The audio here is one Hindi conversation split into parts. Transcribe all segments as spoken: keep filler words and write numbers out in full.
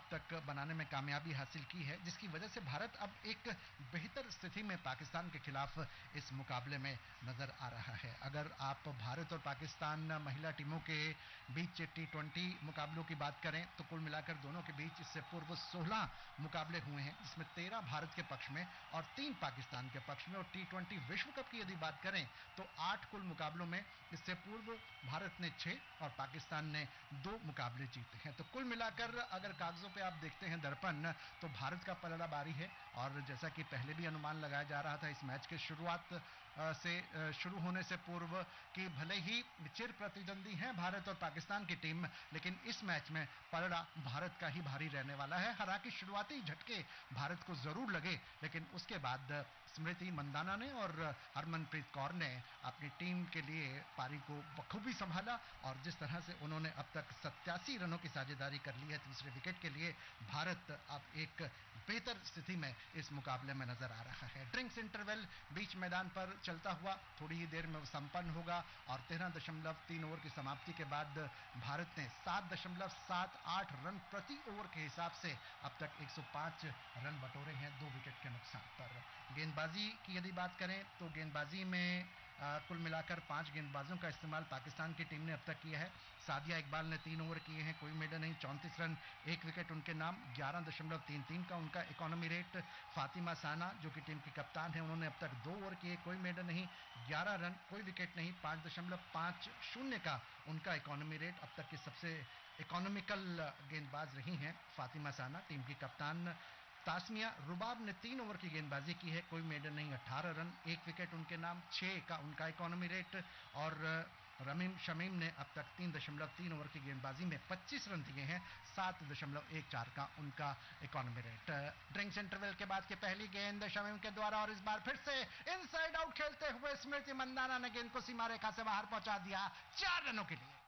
तक बनाने में कामयाबी हासिल की है, जिसकी वजह से भारत अब एक बेहतर स्थिति में पाकिस्तान के खिलाफ इस मुकाबले में नजर आ रहा है। अगर आप भारत और पाकिस्तान महिला टीमों के बीच टी ट्वेंटी मुकाबलों की बात करें तो कुल मिलाकर दोनों के बीच इससे पूर्व सोलह मुकाबले हुए हैं, जिसमें तेरह भारत के पक्ष में और तीन पाकिस्तान के पक्ष में। और टी ट्वेंटी विश्व कप की यदि बात करें तो आठ कुल मुकाबलों में इससे पूर्व भारत ने छह और पाकिस्तान ने दो मुकाबले जीते हैं। तो कुल मिलाकर अगर कागजों पे आप देखते हैं दर्पण, तो भारत का पलड़ा भारी है। और जैसा कि पहले भी अनुमान लगाया जा रहा था इस मैच के शुरुआत से शुरू होने से पूर्व कि भले ही चिर प्रतिद्वंदी हैं भारत और पाकिस्तान की टीम, लेकिन इस मैच में पलड़ा भारत का ही भारी रहने वाला है। हालांकि शुरुआती झटके भारत को जरूर लगे, लेकिन उसके बाद स्मृति मंदाना ने और हरमनप्रीत कौर ने अपनी टीम के लिए पारी को बखूबी संभाला और जिस तरह से उन्होंने अब तक सत्तासी रनों की साझेदारी कर ली है तीसरे विकेट के लिए, भारत अब एक बेहतर स्थिति में इस मुकाबले में नजर आ रहा है। ड्रिंक्स इंटरवल बीच मैदान पर चलता हुआ थोड़ी ही देर में संपन्न होगा और तेरह दशमलव तीन ओवर की समाप्ति के बाद भारत ने सात दशमलव सात आठ रन प्रति ओवर के हिसाब से अब तक एक सौ पाँच रन बटोरे हैं दो विकेट के नुकसान पर। गेंदबाजी की यदि बात करें तो गेंदबाजी में आ, कुल मिलाकर पांच गेंदबाजों का इस्तेमाल पाकिस्तान की टीम ने अब तक किया है। सादिया इकबाल ने तीन ओवर किए हैं, कोई मेडन नहीं, चौंतीस रन, एक विकेट उनके नाम, ग्यारह दशमलव तीन तीन का उनका इकोनॉमी रेट। फातिमा साना जो कि टीम की कप्तान है, उन्होंने अब तक दो ओवर किए, कोई मेडन नहीं, ग्यारह रन, कोई विकेट नहीं, पाँच दशमलव पाँच शून्य का उनका इकोनॉमी रेट। अब तक की सबसे इकोनॉमिकल गेंदबाज रही हैं फातिमा साना, टीम की कप्तान। तासमिया रुबाब ने तीन ओवर की गेंदबाजी की है, कोई मेडन नहीं, अठारह रन, एक विकेट उनके नाम, छह का उनका इकोनॉमी रेट। और रमीम शमीम ने अब तक तीन दशमलव तीन ओवर की गेंदबाजी में पच्चीस रन दिए हैं, सात दशमलव एक चार का उनका इकोनॉमी रेट। ड्रिंक्स इंटरवल के बाद की पहली गेंद शमीम के द्वारा और इस बार फिर से इनसाइड आउट खेलते हुए स्मृति मंदाना ने गेंद को सीमा रेखा से बाहर पहुंचा दिया चार रनों के लिए।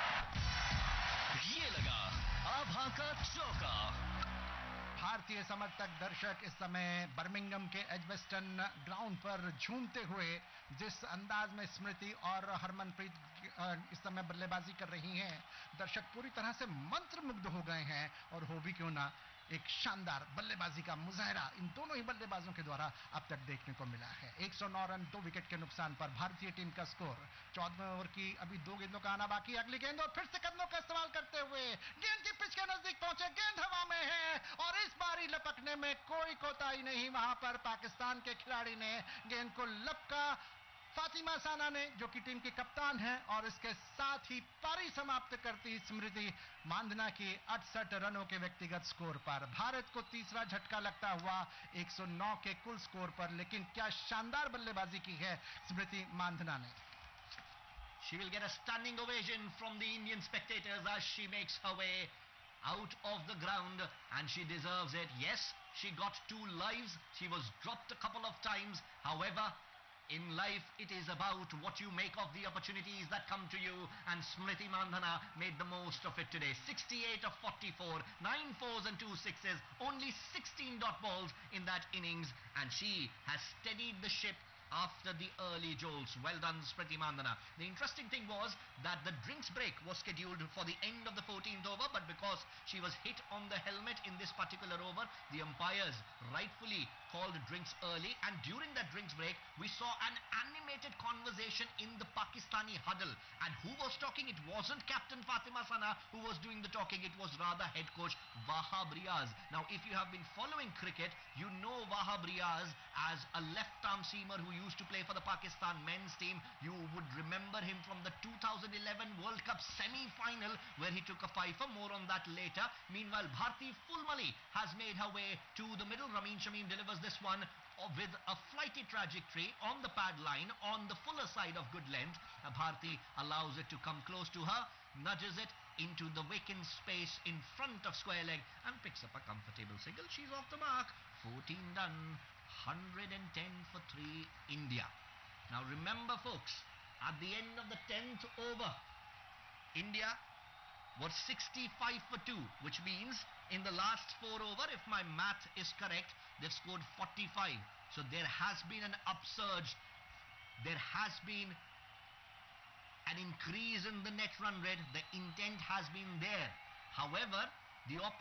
ये लगा आभा का चौका। भारतीय समर्थक दर्शक इस समय बर्मिंघम के एजबेस्टन ग्राउंड पर झूमते हुए जिस अंदाज में स्मृति और हरमनप्रीत इस समय बल्लेबाजी कर रही हैं, दर्शक पूरी तरह से मंत्रमुग्ध हो गए हैं। और हो भी क्यों ना, एक शानदार बल्लेबाजी का मुजाहरा इन दोनों ही बल्लेबाजों के द्वारा अब तक देखने को मिला है। एक सौ नौ रन दो विकेट के नुकसान पर भारतीय टीम का स्कोर। चौदहवें ओवर की अभी दो गेंदों का आना बाकी, अगली गेंद और फिर से कदमों का इस्तेमाल करते हुए गेंद की पिच के नजदीक पहुंचे, गेंद हवा में है और इस बारी लपकने में कोई कोताही नहीं। वहां पर पाकिस्तान के खिलाड़ी ने गेंद को लपका, फातिमा साना ने जो कि टीम की कप्तान है, और इसके साथ ही पारी समाप्त करती स्मृति मांधना की अड़सठ रनों के व्यक्तिगत स्कोर पर। भारत को तीसरा झटका लगता हुआ एक सौ नौ के कुल स्कोर पर, लेकिन क्या शानदार बल्लेबाजी की है स्मृति मांधना ने। She will get a standing ovation from the Indian spectators as she makes her way out of the ground, and she deserves it. Yes, she got two lives. She was dropped a couple of times. However, in life, it is about what you make of the opportunities that come to you, and Smriti Mandhana made the most of it today. sixty-eight of forty-four, nine fours and two sixes, only sixteen dot balls in that innings, and she has steadied the ship after the early jolts. Well done, Smriti Mandhana. The interesting thing was that the drinks break was scheduled for the end of the fourteenth over, but because she was hit on the helmet in this particular over, the umpires rightfully called drinks early, and during that drinks break, we saw an animated conversation in the Pakistani huddle. And who was talking? It wasn't Captain Fatima Sana who was doing the talking, it was rather head coach Wahab Riaz. Now, if you have been following cricket, you know Wahab Riaz as a left-arm seamer who used to play for the Pakistan men's team. You would remember him from the two thousand eleven World Cup semi-final where he took a fifer. More on that later. Meanwhile, Bharti Fulmali has made her way to the middle. Ramin Shamim delivers this one with a flighty trajectory on the pad line on the fuller side of good length. Bharti allows it to come close to her, nudges it into the vacant space in front of square leg and picks up a comfortable single. She's off the mark. fourteen done. one hundred ten for three India. Now remember folks, at the end of the tenth over, India was sixty-five for two, which means in the last four over, if my math is correct, they've scored forty-five. So there has been an upsurge. There has been an increase in the net run rate. The intent has been there. However, the opposition